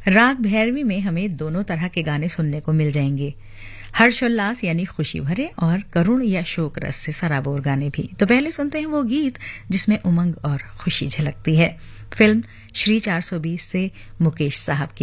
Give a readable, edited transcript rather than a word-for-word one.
राग भैरवी में हमें दोनों तरह के गाने सुनने को मिल जाएंगे, हर्षोल्लास यानी खुशी भरे और करुण या शोक रस से सराबोर गाने भी। तो पहले सुनते हैं वो गीत जिसमें उमंग और खुशी झलकती है। फिल्म श्री 420 से मुकेश साहब की